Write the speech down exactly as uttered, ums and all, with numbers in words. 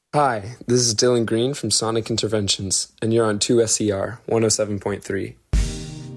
Hi, this is Dylan Green from Sonic Interventions, and you're on two S E R one oh seven point three.